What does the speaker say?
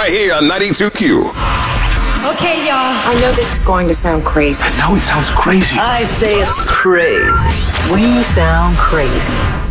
right here on 92Q. Okay, y'all. I know this is going to sound crazy. No, it sounds crazy. I say it's crazy. We sound crazy.